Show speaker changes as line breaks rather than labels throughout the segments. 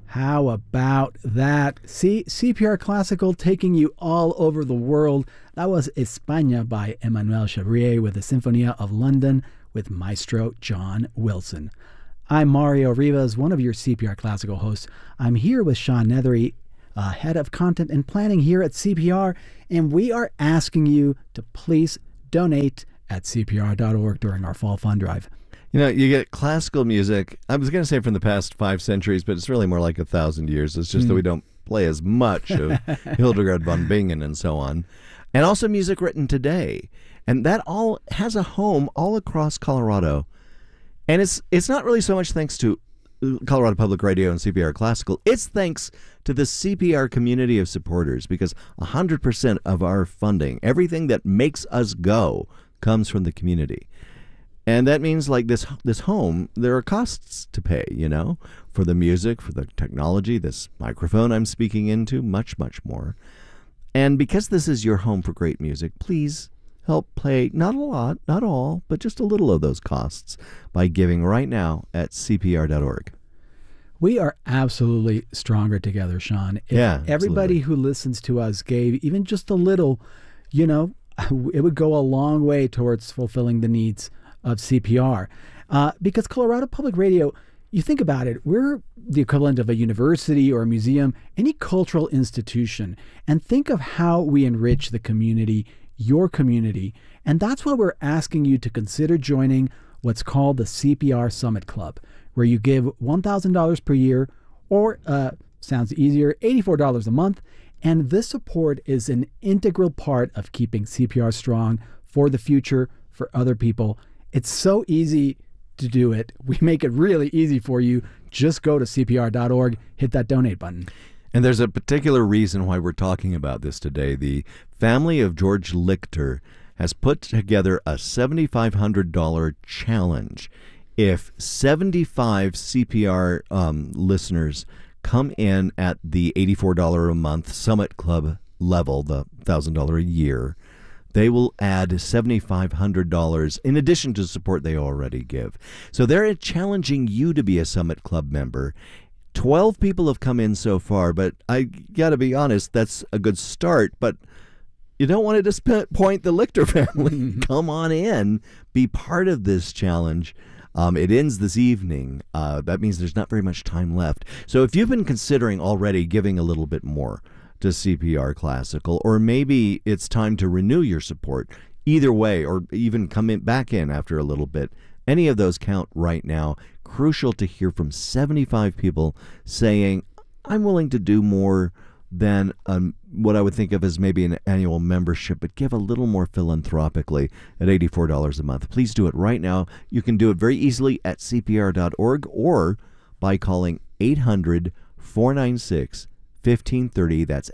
How about that? See, CPR Classical taking you all over the world. That was España by Emmanuel Chevrier with the Sinfonia of London with Maestro John Wilson. I'm Mario Rivas, one of your CPR Classical hosts. I'm here with Sean Nethery, head of content and planning here at CPR, and we are asking you to please donate at cpr.org during our fall fund drive.
You know, you get classical music, I was going to say from the past 5 centuries, but it's really more like 1,000 years. It's just that we don't play as much of Hildegard von Bingen and so on. And also music written today. And that all has a home all across Colorado. And it's not really so much thanks to Colorado Public Radio and CPR Classical. It's thanks to the CPR community of supporters, because 100% of our funding, everything that makes us go, comes from the community. And that means, like this home, there are costs to pay, you know, for the music, for the technology, this microphone I'm speaking into, much, much more. And because this is your home for great music, please help pay not a lot, not all, but just a little of those costs by giving right now at cpr.org.
We are absolutely stronger together, Sean. If everybody who listens to us gave even just a little, you know, it would go a long way towards fulfilling the needs of CPR. Because Colorado Public Radio, you think about it, we're the equivalent of a university or a museum, any cultural institution. And think of how we enrich the community, your community. And that's why we're asking you to consider joining what's called the CPR Summit Club, where you give $1,000 per year, or sounds easier, $84 a month. And this support is an integral part of keeping CPR strong for the future, for other people. It's so easy to do it. We make it really easy for you. Just go to cpr.org, hit that donate button.
And there's a particular reason why we're talking about this today. The family of George Lichter has put together a $7,500 challenge. If 75 CPR listeners come in at the $84 a month Summit Club level, the $1,000 a year, they will add $7,500 in addition to support they already give. So they're challenging you to be a Summit Club member. 12 people have come in so far, but I got to be honest, that's a good start. But you don't want to disappoint the Lichter family. Come on in, be part of this challenge. It ends this evening. That means there's not very much time left. So if you've been considering already giving a little bit more to CPR Classical, or maybe it's time to renew your support, either way, or even come back in after a little bit, any of those count right now. Crucial to hear from 75 people saying, I'm willing to do more than what I would think of as maybe an annual membership, but give a little more philanthropically at $84 a month. Please do it right now. You can do it very easily at cpr.org or by calling 800-496-1530. That's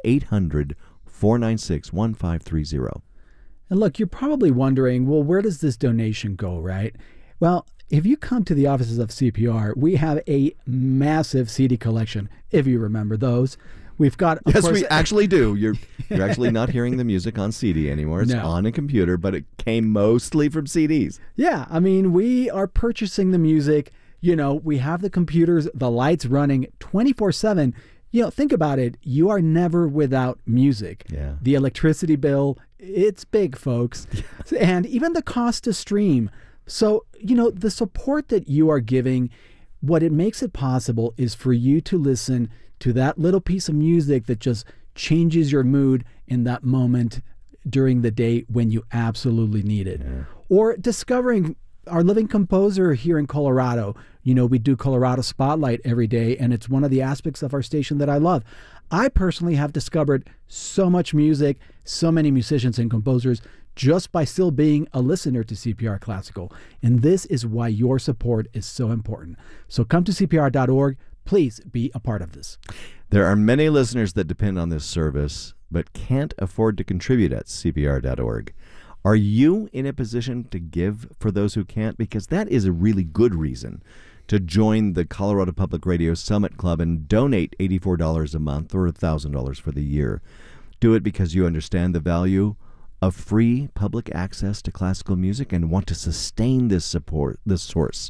800-496-1530.
And look, you're probably wondering, well, where does this donation go, right? Well, if you come to the offices of CPR, we have a massive CD collection, if you remember those. We've got, of course,
we actually do. You're actually not hearing the music on CD anymore. It's on a computer, but it came mostly from CDs.
Yeah, I mean, we are purchasing the music. You know, we have the computers, the lights running 24/7. You know, think about it. You are never without music.
Yeah.
The electricity bill, it's big, folks. And even the cost to stream. So, you know, the support that you are giving, what it makes it possible is for you to listen to that little piece of music that just changes your mood in that moment during the day when you absolutely need it. Yeah. Or discovering our living composer here in Colorado. You know, we do Colorado Spotlight every day, and it's one of the aspects of our station that I love. I personally have discovered so much music, so many musicians and composers, just by still being a listener to CPR Classical. And this is why your support is so important. So come to cpr.org. Please be a part of this.
There are many listeners that depend on this service, but can't afford to contribute at cpr.org. Are you in a position to give for those who can't? Because that is a really good reason to join the Colorado Public Radio Summit Club and donate $84 a month or $1,000 for the year. Do it because you understand the value of free public access to classical music and want to sustain this support, this source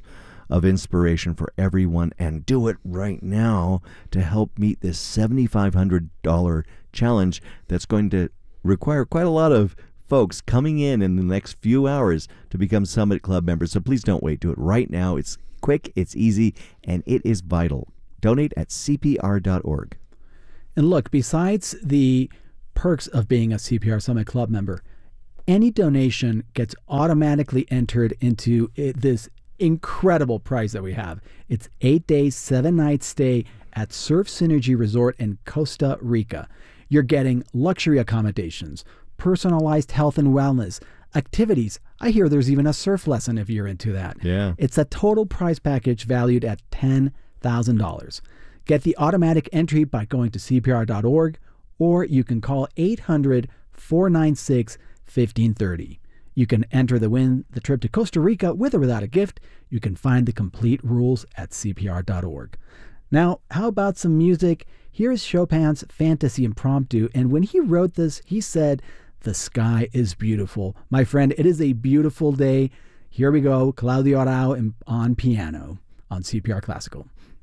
of inspiration for everyone, and do it right now to help meet this $7,500 challenge that's going to require quite a lot of folks coming in the next few hours to become Summit Club members. So please don't wait. Do it right now. It's quick, it's easy, and it is vital. Donate at CPR.org.
And look, besides the perks of being a CPR Summit Club member, any donation gets automatically entered into this incredible prize that we have. It's 8 days, 7 nights stay at Surf Synergy Resort in Costa Rica. You're getting luxury accommodations, personalized health and wellness, activities. I hear there's even a surf lesson if you're into that.
Yeah.
It's a total prize package valued at $10,000. Get the automatic entry by going to CPR.org, or you can call 800-496-1530. You can enter to win the trip to Costa Rica with or without a gift. You can find the complete rules at CPR.org. Now, how about some music? Here is Chopin's Fantasy Impromptu, and when he wrote this, he said, "The sky is beautiful." My friend, it is a beautiful day. Here we go, Claudio Arrau on piano on CPR Classical.